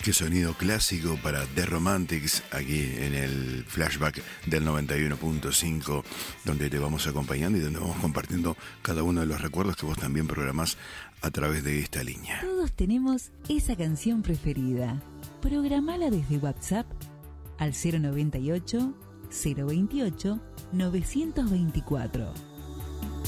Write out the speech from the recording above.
Qué sonido clásico para The Romantics aquí en el flashback del 91.5, donde te vamos acompañando y donde vamos compartiendo cada uno de los recuerdos que vos también programás a través de esta línea. Todos tenemos esa canción preferida. Programala desde WhatsApp al 098 028 924.